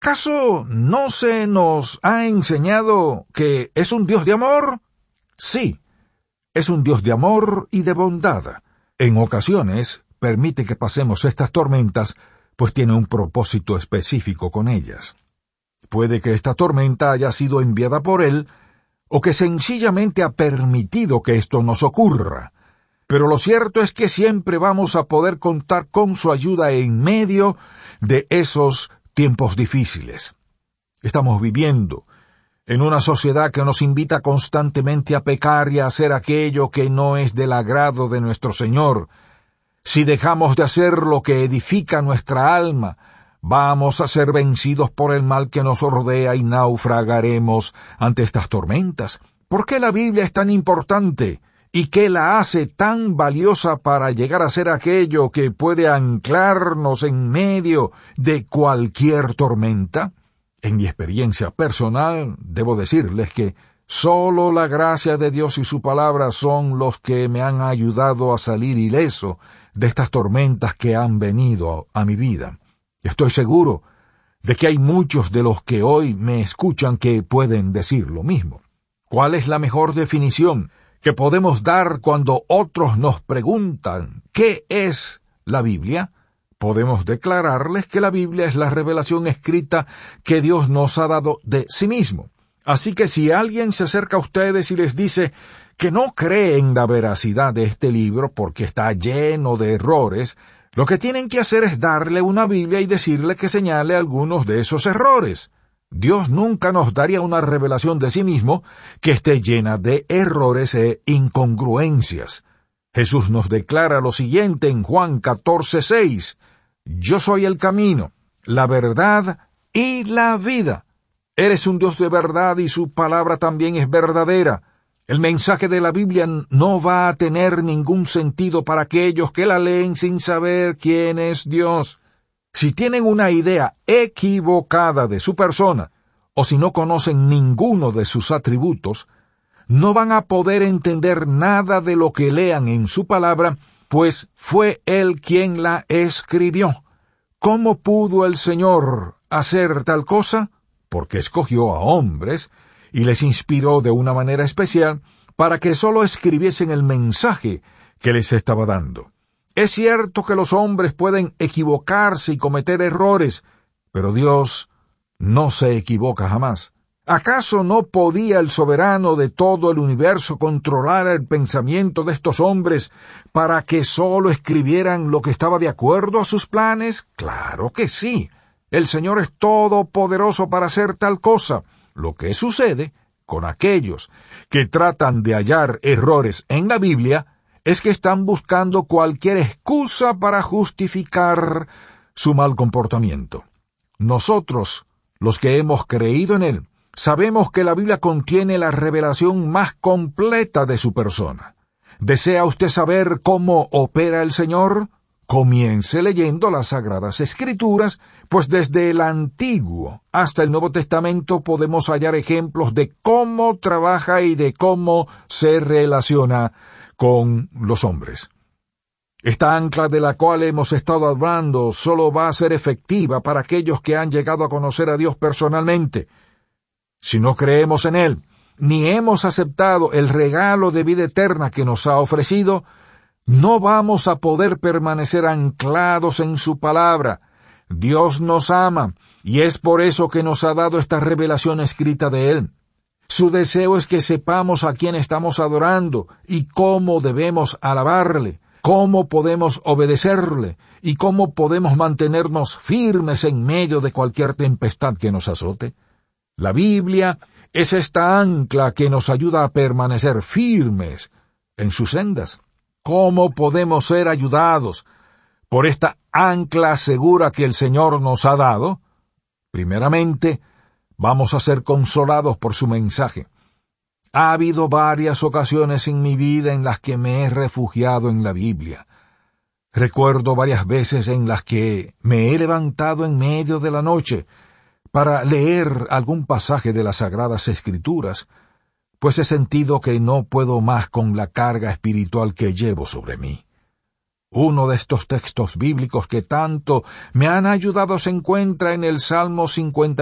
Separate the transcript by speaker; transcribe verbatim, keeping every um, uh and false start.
Speaker 1: ¿Acaso no se nos ha enseñado que es un Dios de amor? Sí, es un Dios de amor y de bondad. En ocasiones permite que pasemos estas tormentas, pues tiene un propósito específico con ellas. Puede que esta tormenta haya sido enviada por Él, o que sencillamente ha permitido que esto nos ocurra. Pero lo cierto es que siempre vamos a poder contar con su ayuda en medio de esos tiempos difíciles. Estamos viviendo en una sociedad que nos invita constantemente a pecar y a hacer aquello que no es del agrado de nuestro Señor. Si dejamos de hacer lo que edifica nuestra alma, vamos a ser vencidos por el mal que nos rodea y naufragaremos ante estas tormentas. ¿Por qué la Biblia es tan importante? ¿Y qué la hace tan valiosa para llegar a ser aquello que puede anclarnos en medio de cualquier tormenta? En mi experiencia personal, debo decirles que solo la gracia de Dios y su palabra son los que me han ayudado a salir ileso de estas tormentas que han venido a mi vida. Estoy seguro de que hay muchos de los que hoy me escuchan que pueden decir lo mismo. ¿Cuál es la mejor definición que podemos dar cuando otros nos preguntan ¿qué es la Biblia? Podemos declararles que la Biblia es la revelación escrita que Dios nos ha dado de sí mismo. Así que si alguien se acerca a ustedes y les dice que no cree en la veracidad de este libro porque está lleno de errores, lo que tienen que hacer es darle una Biblia y decirle que señale algunos de esos errores. Dios nunca nos daría una revelación de sí mismo que esté llena de errores e incongruencias. Jesús nos declara lo siguiente en Juan catorce seis: Yo soy el camino, la verdad y la vida. Eres un Dios de verdad y su palabra también es verdadera. El mensaje de la Biblia no va a tener ningún sentido para aquellos que la leen sin saber quién es Dios. Si tienen una idea equivocada de su persona, o si no conocen ninguno de sus atributos, no van a poder entender nada de lo que lean en su palabra, pues fue Él quien la escribió. ¿Cómo pudo el Señor hacer tal cosa? Porque escogió a hombres y les inspiró de una manera especial para que sólo escribiesen el mensaje que les estaba dando. Es cierto que los hombres pueden equivocarse y cometer errores, pero Dios no se equivoca jamás. ¿Acaso no podía el soberano de todo el universo controlar el pensamiento de estos hombres para que sólo escribieran lo que estaba de acuerdo a sus planes? Claro que sí. El Señor es todopoderoso para hacer tal cosa. Lo que sucede con aquellos que tratan de hallar errores en la Biblia es que están buscando cualquier excusa para justificar su mal comportamiento. Nosotros, los que hemos creído en Él, sabemos que la Biblia contiene la revelación más completa de su persona. ¿Desea usted saber cómo opera el Señor? Comience leyendo las Sagradas Escrituras, pues desde el Antiguo hasta el Nuevo Testamento podemos hallar ejemplos de cómo trabaja y de cómo se relaciona con los hombres. Esta ancla de la cual hemos estado hablando solo va a ser efectiva para aquellos que han llegado a conocer a Dios personalmente. Si no creemos en Él, ni hemos aceptado el regalo de vida eterna que nos ha ofrecido, no vamos a poder permanecer anclados en su palabra. Dios nos ama, y es por eso que nos ha dado esta revelación escrita de Él. Su deseo es que sepamos a quién estamos adorando y cómo debemos alabarle, cómo podemos obedecerle y cómo podemos mantenernos firmes en medio de cualquier tempestad que nos azote. La Biblia es esta ancla que nos ayuda a permanecer firmes en sus sendas. ¿Cómo podemos ser ayudados por esta ancla segura que el Señor nos ha dado? Primeramente, vamos a ser consolados por su mensaje. Ha habido varias ocasiones en mi vida en las que me he refugiado en la Biblia. Recuerdo varias veces en las que me he levantado en medio de la noche para leer algún pasaje de las Sagradas Escrituras, pues he sentido que no puedo más con la carga espiritual que llevo sobre mí. Uno de estos textos bíblicos que tanto me han ayudado se encuentra en el Salmo cincuenta